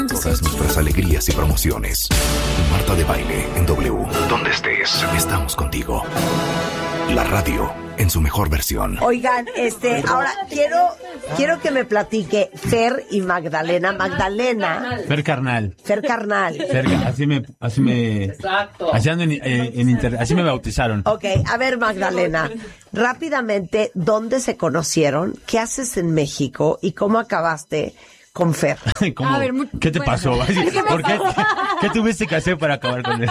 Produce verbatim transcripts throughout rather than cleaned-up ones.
Todas nuestras alegrías y promociones. Marta de Baile en W. Donde estés, estamos contigo. La radio en su mejor versión. Oigan, este, ahora quiero, quiero que me platique Fer y Magdalena. Magdalena. Fer Carnal. Fer Carnal. Fer, así me, así me. Exacto. Así, ando en, en, en inter, así me bautizaron. Ok, a ver, Magdalena, rápidamente, ¿dónde se conocieron? ¿Qué haces en México? ¿Y cómo acabaste con Fer? ¿Cómo? A ver, muy- ¿Qué te bueno. pasó? Así, ¿Qué me ¿Por qué, pasó? qué tuviste que hacer para acabar con él?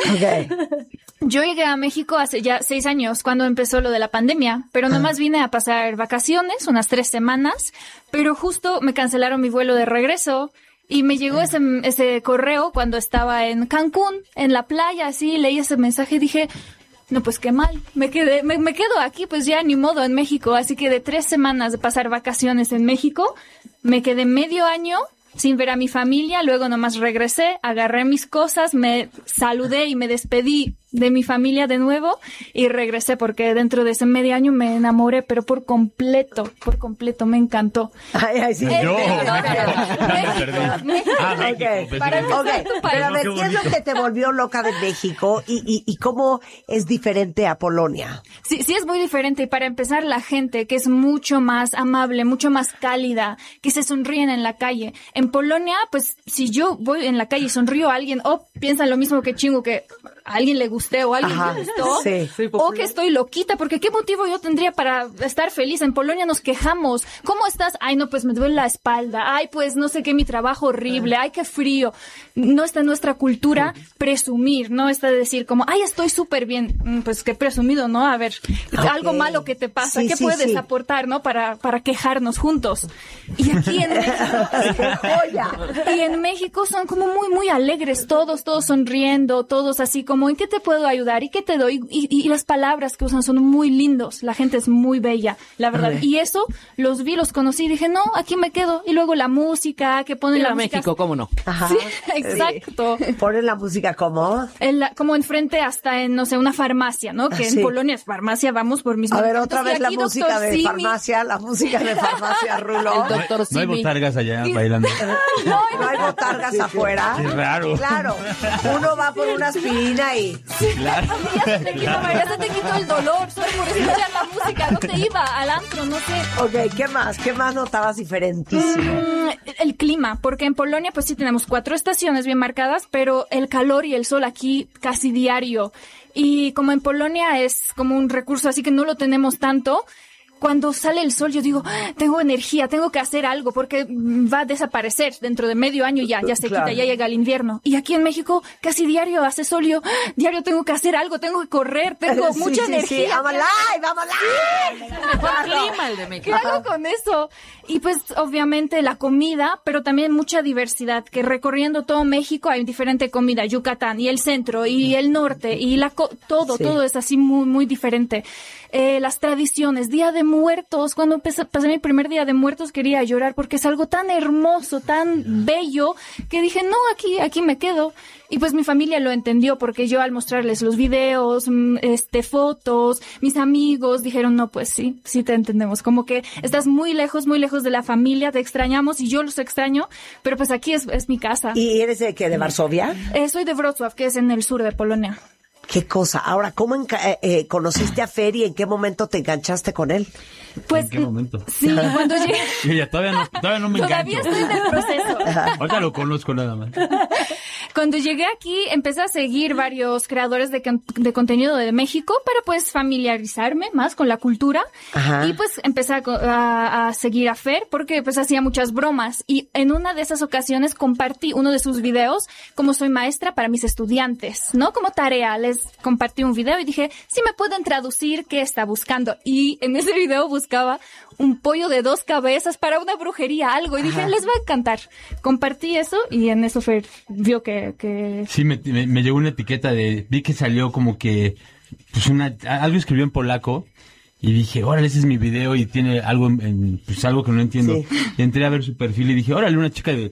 Ok. Yo llegué a México hace ya seis años, cuando empezó lo de la pandemia, pero nomás vine a pasar vacaciones, unas tres semanas, pero justo me cancelaron mi vuelo de regreso y me llegó ese, ese correo cuando estaba en Cancún, en la playa, así, leí ese mensaje y dije, no, pues qué mal, me quedé, me, me quedo aquí, pues ya ni modo en México, así que de tres semanas de pasar vacaciones en México, me quedé medio año sin ver a mi familia, luego nomás regresé, agarré mis cosas, me saludé y me despedí de mi familia de nuevo y regresé porque dentro de ese medio año me enamoré, pero por completo, por completo, me encantó. Ay, ay, sí. Eh, Yo. no, no, no, Ya me México, perdí. México. Ah, México. Ok, Pensé para que- empezar, Ok, tu país. pero a ver, Qué ¿qué es lo bonito. que te volvió loca de México y, y, y cómo es diferente a Polonia? Sí, sí es muy diferente. Y para empezar, la gente, que es mucho más amable, mucho más cálida, que se sonríen en la calle. En Polonia, pues, si yo voy en la calle y sonrío a alguien, o piensan lo mismo que chingo, que a alguien le gusté o a alguien Ajá, le gustó, sí. o que estoy loquita, porque ¿qué motivo yo tendría para estar feliz? En Polonia nos quejamos. ¿Cómo estás? Ay, no, pues me duele la espalda. Ay, pues no sé qué, mi trabajo horrible. Ay, qué frío. No está en nuestra cultura presumir, no está de decir como, ay, estoy súper bien. Mm, Pues qué presumido, ¿no? A ver, Ok. algo malo que te pasa, Sí, ¿qué sí, puedes sí. aportar, no? Para, para quejarnos juntos. Y aquí en México, ¡Joya! y en México son como muy, muy alegres, todos, todos sonriendo, todos así como, ¿en qué te puedo ayudar? ¿Y qué te doy? Y, y, y las palabras que usan son muy lindos, la gente es muy bella, la verdad. Y eso, los vi, los conocí y dije, no, aquí me quedo. Y luego la música, que ponen Ir la a música. México, ¿cómo no? Ajá. Sí, exacto. Ponen la música como. En la- como enfrente hasta en, no sé, una farmacia, ¿no? Que Ah, sí. en Polonia es farmacia, vamos por mis A ver, medicamentos. otra Y vez la aquí, música doctor de Simi. farmacia, la música de farmacia, Rulo. El doctor No hay Simi. botargas allá bailando. No hay botargas afuera. Qué raro. Claro, uno va por una aspirina y... Claro. Ya se te quitó, ya se te quitó el dolor, solo por escuchar la música, no te iba al antro, no sé. Ok, ¿qué más? ¿Qué más notabas diferentísimo? Mm, El clima, porque en Polonia pues sí tenemos cuatro estaciones bien marcadas, pero el calor y el sol aquí casi diario. Y como en Polonia es como un recurso así que no lo tenemos tanto, cuando sale el sol yo digo, "Ah, tengo energía, tengo que hacer algo porque mm, va a desaparecer dentro de medio año ya, ya se Claro. quita, ya llega el invierno. Y aquí en México casi diario hace sol y yo, "Ah, diario tengo que hacer algo, tengo que correr, tengo Sí, mucha sí, energía. Sí, vamos live, vamos live. Mejor clima el de ¿Qué México. hago con eso? Y pues obviamente la comida, pero también mucha diversidad, que recorriendo todo México hay diferente comida, Yucatán y el centro y el norte y la co- todo, Sí. todo es así muy, muy diferente. Eh, las tradiciones, Día de Muertos, cuando empecé- pasé mi primer Día de Muertos quería llorar porque es algo tan hermoso, tan bello, que dije, no, aquí, aquí me quedo. Y pues mi familia lo entendió porque yo al mostrarles los videos, mm, este, fotos, mis amigos dijeron, no, pues sí, sí te entendemos. Como que estás muy lejos, muy lejos de la familia, te extrañamos y yo los extraño, pero pues aquí es, es mi casa. ¿Y eres de qué? ¿De Varsovia? Eh, soy de Wrocław, que es en el sur de Polonia. ¿Qué cosa? Ahora, ¿cómo enca- eh, eh, conociste a Fer y en qué momento te enganchaste con él? Pues, ¿En qué momento? Sí, cuando llegué, Yo ya todavía no, todavía no me todavía engancho. estoy en el proceso. Ahorita lo conozco nada más. Cuando llegué aquí empecé a seguir varios creadores de, con- de contenido de México para pues familiarizarme más con la cultura. Ajá. Y pues empecé a, co- a- a seguir a Fer porque pues hacía muchas bromas. Y en una de esas ocasiones compartí uno de sus videos como soy maestra para mis estudiantes, ¿no? Como tarea, les compartí un video y dije, si me pueden traducir qué está buscando. Y en ese video buscaba un pollo de dos cabezas para una brujería, algo. Y dije, les va a encantar. Compartí eso y en eso Fer vio que... que... Sí, me, me, me llegó una etiqueta de... Vi que salió como que... Pues una... Algo escribió en polaco. Y dije, órale, ese es mi video y tiene algo en... en- pues algo que no entiendo. Sí. Y entré a ver su perfil y dije, órale, una chica de...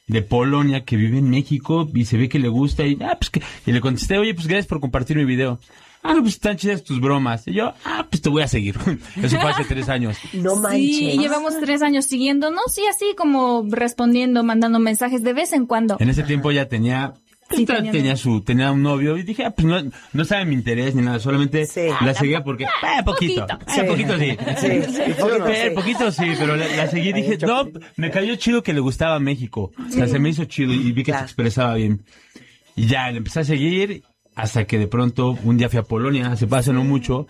de Polonia que vive en México y se ve que le gusta y, ah, pues que, y le contesté, oye, pues gracias por compartir mi video. Ah, pues están chidas tus bromas. Y yo, ah, pues te voy a seguir. Eso fue hace tres años. No manches. Sí, llevamos tres años siguiéndonos y así como respondiendo, mandando mensajes de vez en cuando. En ese tiempo ya tenía... Sí, tenía, tenía su tenía un novio y dije, ah, pues no, no sabe mi interés ni nada, solamente Sí. la seguía porque, eh, poquito, Poquito. eh, poquito sí, Sí, sí, poquito Eh, sí. poquito sí, pero la, la seguí y dije, no, me cayó chido que le gustaba México, o sea, se me hizo chido y vi que Claro. se expresaba bien, y ya, le empecé a seguir hasta que de pronto un día fui a Polonia, hace hace no mucho,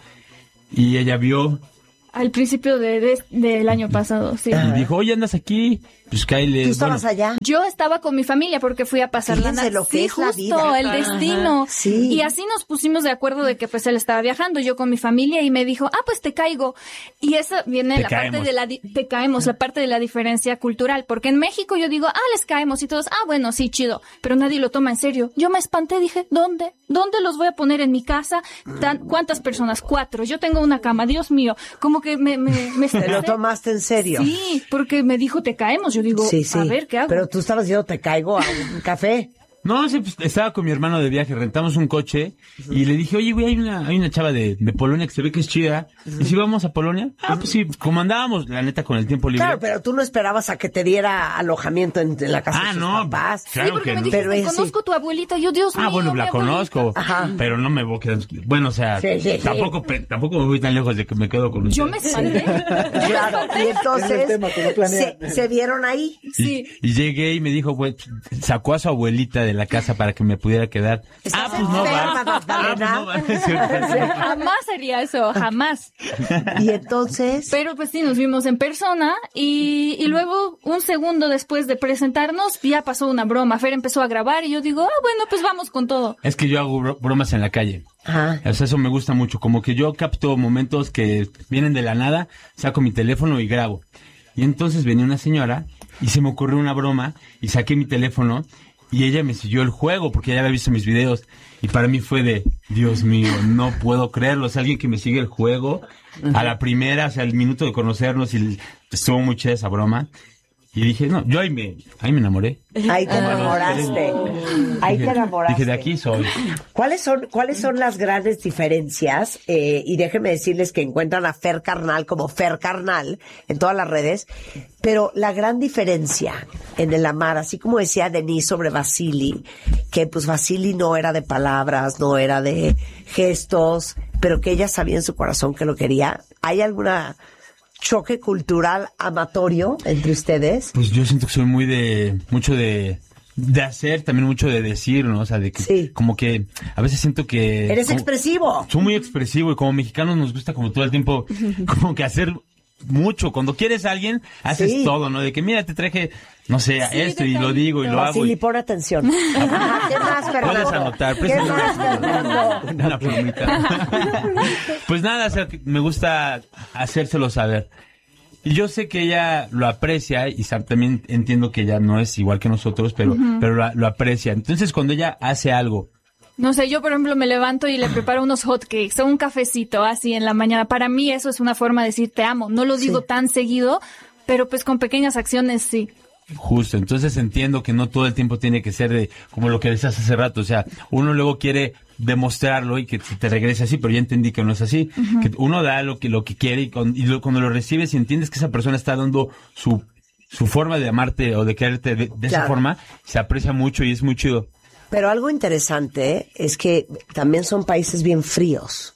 y ella vio Al principio de, de- del año pasado, sí. y dijo, oye, andas aquí, pues cáele. ¿Tú estabas bueno, allá? Yo estaba con mi familia porque fui a pasar la Fíjense Navidad. lo que Sí, es la justo, vida. el Ajá. destino. Sí. Y así nos pusimos de acuerdo de que pues él estaba viajando, yo con mi familia y me dijo, ah, pues te caigo. Y esa viene Te la caemos. parte de la, di- te caemos, la parte de la diferencia cultural. Porque en México yo digo, ah, les caemos y todos, ah, bueno, sí, chido. Pero nadie lo toma en serio. Yo me espanté, dije, ¿dónde? ¿Dónde los voy a poner en mi casa? Tan- ¿Cuántas personas? Cuatro. Yo tengo una cama, Dios mío. Como que me, me, me ¿Te lo estresé. tomaste en serio? Sí, porque me dijo, te caemos. Yo digo, Sí, sí. a ver, ¿qué hago? Pero tú estabas diciendo, te caigo a un café. No, sí, pues, estaba con mi hermano de viaje, rentamos un coche y le dije, oye, güey, hay una, hay una chava de, de Polonia que se ve que es chida. ¿Y si vamos a Polonia? Ah, pues sí, como andábamos, la neta, con el tiempo libre. Claro, pero tú no esperabas a que te diera alojamiento en, en la casa Ah, de sus no, papás. claro Sí, porque que me no. dijiste, Pero es así. conozco a tu abuelita. Yo, Dios mío. Ah, bueno, mi la abuelita. conozco, Ajá. pero no me voy a quedar... Bueno, o sea, Sí, sí, sí. tampoco pe- tampoco me voy tan lejos de que me quedo con usted. Yo me espanté. Claro, y Es el entonces tema que no planean. se, se vieron ahí. Y, Sí. y llegué y me dijo, güey, sacó a su abuelita de la casa para que me pudiera quedar. ¿Estás Ah, pues no enferma, va. Ah, pues Magdalena? no va. Es cierto. Jamás haría eso, jamás. Y entonces, Pero pues sí, nos vimos en persona y, y luego un segundo después de presentarnos ya pasó una broma. Fer empezó a grabar y yo digo, ah, bueno, pues vamos con todo. Es que yo hago bro- bromas en la calle. ajá, O sea, eso me gusta mucho. Como que yo capto momentos que vienen de la nada, saco mi teléfono y grabo. Y entonces venía una señora y se me ocurrió una broma y saqué mi teléfono y ella me siguió el juego porque ella había visto mis videos. Y para mí fue de, Dios mío, no puedo creerlo. O sea, alguien que me sigue el juego a la primera, o sea, al minuto de conocernos y estuvo muy chida esa broma. Y dije, no, yo ahí me, ahí me enamoré. ahí te enamoraste. Ahí te Dije, enamoraste. dije, de aquí soy. ¿Cuáles son, cuáles son las grandes diferencias? Eh, y déjenme decirles que encuentran a Fer Carnal como Fer Carnal en todas las redes. Pero la gran diferencia en el amar, así como decía Denise sobre Vasily, que pues Vasily no era de palabras, no era de gestos, pero que ella sabía en su corazón que lo quería. ¿Hay alguna choque cultural amatorio entre ustedes? Pues yo siento que soy muy de, mucho de, de hacer, también mucho de decir, ¿no? O sea, de que, Sí. como que, a veces siento que... Eres como- expresivo. Soy muy expresivo y como mexicanos nos gusta como todo el tiempo, como que hacer mucho. Cuando quieres a alguien, haces Sí. todo, ¿no? De que, mira, te traje, no sé, Sí, esto y lo detallito. digo y lo hago. Vasily, Y pon atención. Ajá, ¿qué más, Fernando? puedes anotar, ¿Qué préstame más, Fernando? una, una plumita. Pues nada, o sea, que me gusta hacérselo saber. Y yo sé que ella lo aprecia y sa- también entiendo que ella no es igual que nosotros, pero, pero lo, lo aprecia. Entonces, cuando ella hace algo, No sé, yo por ejemplo me levanto y le preparo unos hotcakes o un cafecito así en la mañana. Para mí eso es una forma de decir te amo. No lo digo Sí. tan seguido, pero pues con pequeñas acciones sí. justo, entonces entiendo que no todo el tiempo tiene que ser de como lo que decías hace rato. O sea, uno luego quiere demostrarlo y que te te regrese así, pero ya entendí que no es así. Que uno da lo que lo que quiere y, con- y lo- cuando lo recibes y entiendes que esa persona está dando su su forma de amarte o de quererte de, de esa Claro. forma, se aprecia mucho y es muy chido. Pero algo interesante es que también son países bien fríos.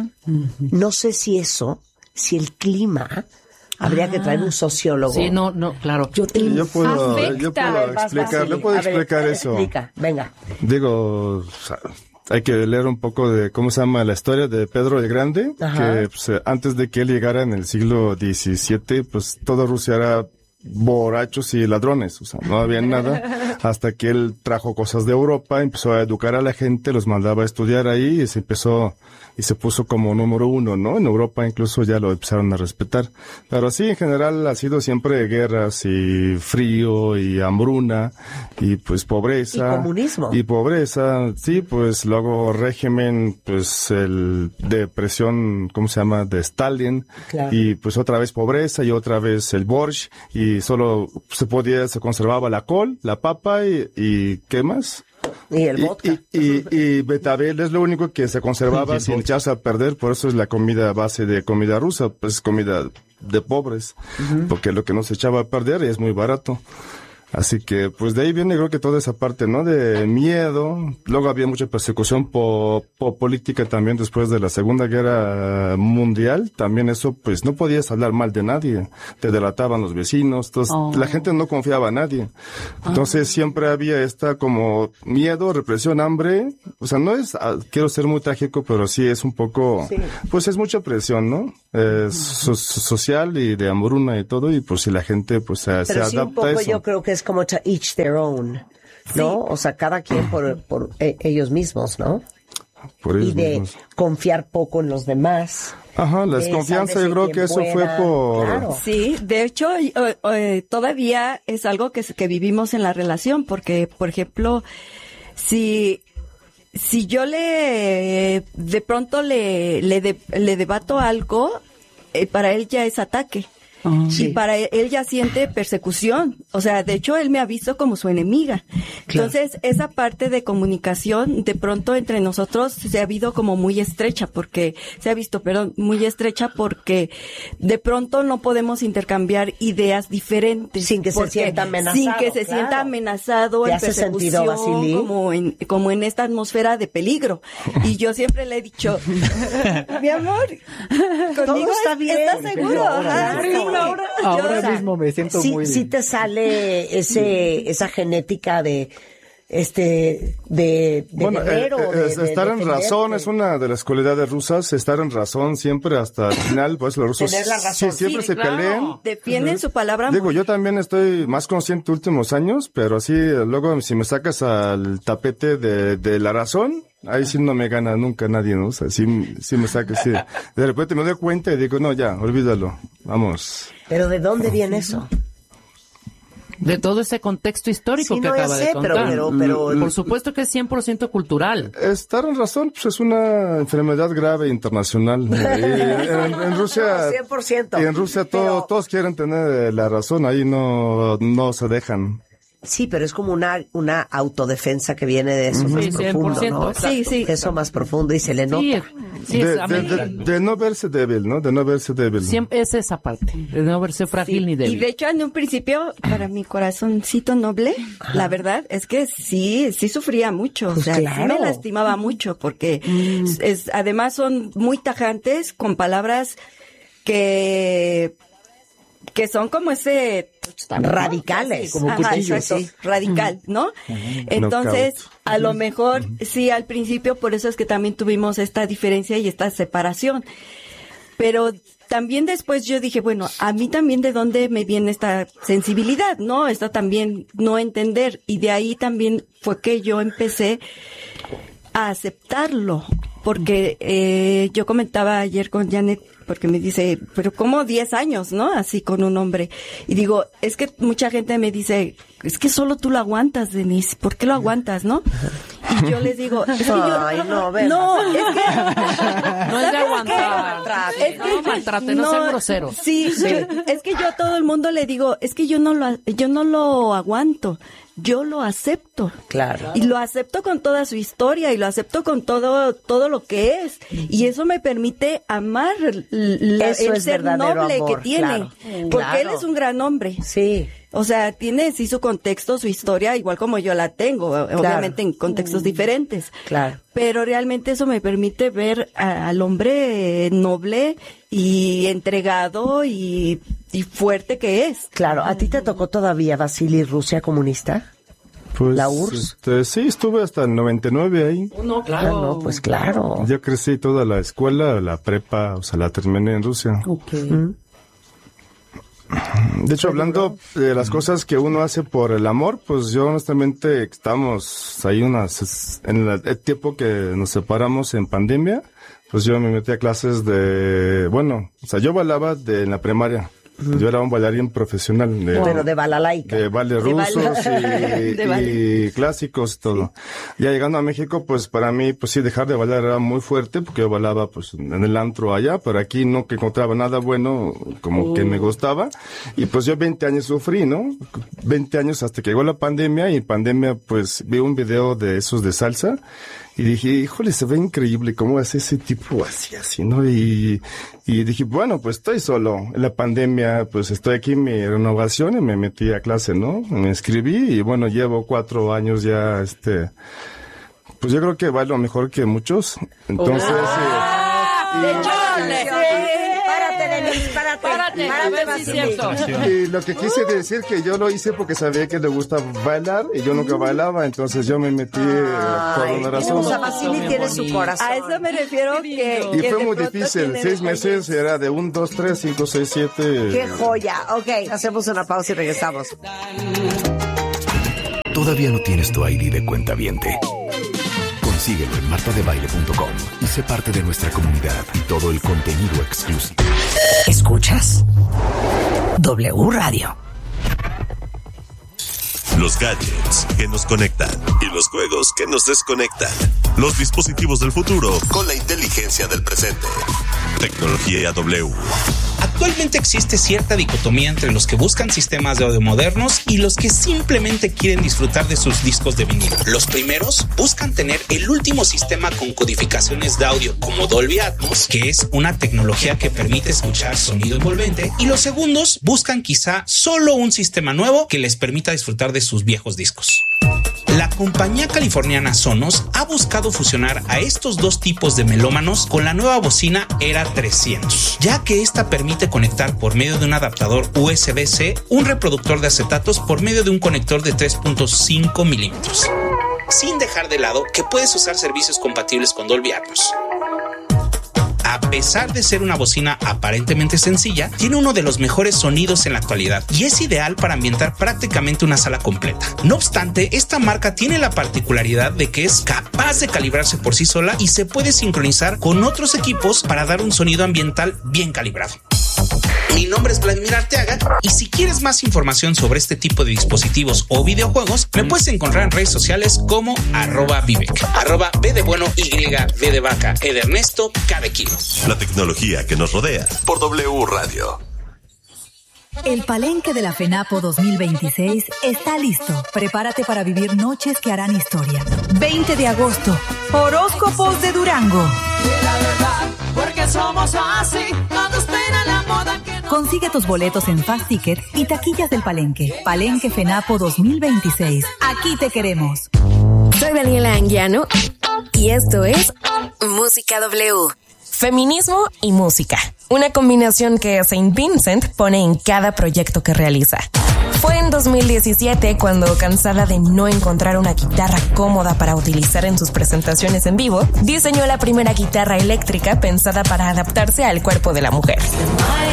No sé si eso, si el clima, habría que traer un sociólogo. Sí, no, no, claro. Yo te Yo puedo, Afecta. yo puedo A ver, vas, explicar, Vasily. le puedo A ver, explicar eso. Explica, venga. Digo, o sea, hay que leer un poco de cómo se llama la historia de Pedro el Grande, Ajá. que pues, eh, antes de que él llegara en el siglo diecisiete, pues toda Rusia era borrachos y ladrones, o sea, no había nada, hasta que él trajo cosas de Europa, empezó a educar a la gente, los mandaba a estudiar ahí y se empezó, y se puso como número uno, ¿no? En Europa incluso ya lo empezaron a respetar. Pero sí, en general ha sido siempre guerras y frío y hambruna y pues pobreza. Y comunismo. Y pobreza, sí, pues luego régimen, pues el depresión, ¿cómo se llama? De Stalin. Claro. Y pues otra vez pobreza y otra vez el borscht y solo se podía, se conservaba la col, la papa Europa y, y ¿qué más? Y el vodka. Y, y, y, y betabel es lo único que se conservaba sin echarse a perder, por eso es la comida base de comida rusa, pues comida de pobres, uh-huh. porque lo que no se echaba a perder es muy barato. Así que, pues de ahí viene creo que toda esa parte, ¿no? De miedo. Luego había mucha persecución por, por política también después de la Segunda Guerra Mundial. También eso, pues no podías hablar mal de nadie. Te delataban los vecinos. Entonces, oh. la gente no confiaba a nadie. Entonces, oh. siempre había esta como miedo, represión, hambre. O sea, no es, quiero ser muy trágico, pero sí es un poco, sí. pues es mucha presión, ¿no? Eh, so, social y de hambruna y todo. Y pues si la gente, pues se, se sí, adapta un poco a eso. Yo creo que es como to each their own, ¿no? Sí. O sea, cada quien por, por eh, ellos mismos, ¿no? Por ellos y de mismos. Confiar poco en los demás. Ajá, la desconfianza, yo creo que eso pueda. fue por... Claro. Sí, de hecho, eh, eh, todavía es algo que, que vivimos en la relación, porque, por ejemplo, si... Si yo le, de pronto le, le, de, le debato algo, eh, para él ya es ataque. Oh, sí. Y para él, él ya siente persecución. O sea, de hecho, él me ha visto como su enemiga. Claro. Entonces, esa parte de comunicación, de pronto entre nosotros se ha habido como muy estrecha, porque, se ha visto, perdón, muy estrecha porque de pronto no podemos intercambiar ideas diferentes. Sin que se sienta amenazado. Sin que se claro. sienta amenazado, en persecución, sentido, como en, como en esta atmósfera de peligro. Y yo siempre le he dicho, mi amor, conmigo está bien. ¿Estás seguro? Ajá, sí. Ahora, ahora sea, mismo me siento sí, muy... Sí te sale ese esa genética de este de, de bueno, guerrero, eh, eh, de, estar de en razón es una de las cualidades rusas, estar en razón siempre hasta el final, pues los rusos Tener la razón. sí, siempre sí, se claro. pelean. Defienden uh-huh. su palabra. Digo, yo también estoy más consciente últimos años, pero así luego si me sacas al tapete de, de la razón, ahí sí no me gana nunca nadie, ¿no? O sea, sí, sí me saca, sí. De repente me doy cuenta y digo, no, ya, olvídalo, vamos. ¿Pero de dónde viene eso? De todo ese contexto histórico sí, que no, acaba sé, de contar. Pero, pero, pero... Por supuesto que es cien por ciento cultural. Estar en razón, pues es una enfermedad grave internacional. Y en, en Rusia... cien por ciento. Y en Rusia todo, pero... todos quieren tener la razón, ahí no, no se dejan. Sí, pero es como una una autodefensa que viene de eso sí, más profundo, ¿no? Exacto. Sí, sí. Eso más profundo y se le nota. Sí, sí, de, es, de, de, de no verse débil, ¿no? De no verse débil. Siempre es esa parte, de no verse frágil sí. ni débil. Y de hecho, en un principio, para mi corazoncito noble, ajá. la verdad es que sí, sí sufría mucho. Pues o sea, claro. sí me lastimaba mucho porque mm. es, además son muy tajantes con palabras que... que son como ese radicales, como ajá, exacto, sí. radical, ¿no? Uh-huh. Entonces, Knockout. a lo mejor sí al principio por eso es que también tuvimos esta diferencia y esta separación. Pero también después yo dije, bueno, a mí también de dónde me viene esta sensibilidad, ¿no? Esto también no entender y de ahí también fue que yo empecé a aceptarlo, porque eh, yo comentaba ayer con Janet, porque me dice, pero ¿cómo diez años, no? Así con un hombre. Y digo, es que mucha gente me dice, es que solo tú lo aguantas, Denise, ¿por qué lo aguantas, no? Y yo les digo, es que yo... Ay, no, ven. No, es que... No es de aguantar. Es que, no maltrate, no, no sean groseros. Sí, sí. Yo, es que yo a todo el mundo le digo, es que yo no lo, yo no lo aguanto. Yo lo acepto. Claro. Y lo acepto con toda su historia y lo acepto con todo todo lo que es. Y eso me permite amar la, eso el es ser noble amor, que tiene. Claro. Porque claro. él es un gran hombre. Sí. O sea, tiene sí su contexto, su historia, igual como yo la tengo, claro. obviamente en contextos mm. diferentes. Claro. Pero realmente eso me permite ver a, al hombre noble y entregado y, y fuerte que es. Claro. ¿A ti te tocó todavía, Vasily, Rusia comunista? Pues, ¿La U R S S? Este, sí, estuve hasta el noventa y nueve ahí. No, claro. Ah, no, pues claro. Yo crecí toda la escuela, la prepa, o sea, la terminé en Rusia. Okay. ¿Mm? De hecho, hablando de las cosas que uno hace por el amor, pues yo honestamente estamos ahí unas, en el tiempo que nos separamos en pandemia, pues yo me metí a clases de, bueno, o sea, yo bailaba de, en la primaria. Uh-huh. Yo era un bailarín profesional. De, bueno, de balalaika. De bailes rusos y, de y clásicos, todo. Sí. Ya llegando a México, pues para mí, pues sí, dejar de bailar era muy fuerte, porque yo bailaba pues en el antro allá, pero aquí no que encontraba nada bueno, como uh. que me gustaba. Y pues yo veinte años sufrí, ¿no? veinte años hasta que llegó la pandemia, y en pandemia pues vi un video de esos de salsa, y dije, híjole, se ve increíble cómo hace ese tipo así, así, ¿no? Y, y dije, bueno, pues estoy solo. En la pandemia, pues estoy aquí en mi renovación y me metí a clase, ¿no? Me inscribí y bueno, llevo cuatro años ya, este, pues yo creo que bailo mejor que muchos. Entonces, oh. eh, y, Párate, párate, y lo que quise decir que yo lo hice porque sabía que le gusta bailar y yo nunca bailaba, entonces yo me metí ah, por una razón. O sea, Vasily tiene su corazón. A eso me refiero que... Y que fue muy difícil, seis meses era de un, dos, tres, cinco, seis, siete. ¡Qué joya! Ok, hacemos una pausa y regresamos. ¿Todavía no tienes tu I D de cuentaviente? Consíguelo en marta de baile punto com y sé parte de nuestra comunidad y todo el contenido exclusivo. Escuchas W Radio. Los gadgets que nos conectan y los juegos que nos desconectan. Los dispositivos del futuro con la inteligencia del presente. Tecnología W. Actualmente existe cierta dicotomía entre los que buscan sistemas de audio modernos y los que simplemente quieren disfrutar de sus discos de vinilo. Los primeros buscan tener el último sistema con codificaciones de audio como Dolby Atmos, que es una tecnología que permite escuchar sonido envolvente, y los segundos buscan quizá solo un sistema nuevo que les permita disfrutar de sus viejos discos. La compañía californiana Sonos ha buscado fusionar a estos dos tipos de melómanos con la nueva bocina Era trescientos, ya que esta permite conectar por medio de un adaptador U S B C un reproductor de acetatos por medio de un conector de tres punto cinco milímetros, sin dejar de lado que puedes usar servicios compatibles con Dolby Atmos. A pesar de ser una bocina aparentemente sencilla, tiene uno de los mejores sonidos en la actualidad y es ideal para ambientar prácticamente una sala completa. No obstante, esta marca tiene la particularidad de que es capaz de calibrarse por sí sola y se puede sincronizar con otros equipos para dar un sonido ambiental bien calibrado. Mi nombre es Vladimir Arteaga y si quieres más información sobre este tipo de dispositivos o videojuegos, me puedes encontrar en redes sociales como arroba Vivek, arroba B de bueno, Y, V de vaca, E de Ernesto, K de kilo. La tecnología que nos rodea por W Radio. El Palenque de la FENAPO dos mil veintiséis está listo. Prepárate para vivir noches que harán historia. veinte de agosto, Horóscopos de Durango. La verdad, porque somos así, todos pena la moda que no... Consigue tus boletos en Fast Ticket y taquillas del Palenque. Palenque FENAPO dos mil veintiséis. Aquí te queremos. Soy Daniela Anguiano y esto es Música W. Feminismo y música. Una combinación que Saint Vincent pone en cada proyecto que realiza. Fue en dos mil diecisiete cuando, cansada de no encontrar una guitarra cómoda para utilizar en sus presentaciones en vivo, diseñó la primera guitarra eléctrica pensada para adaptarse al cuerpo de la mujer.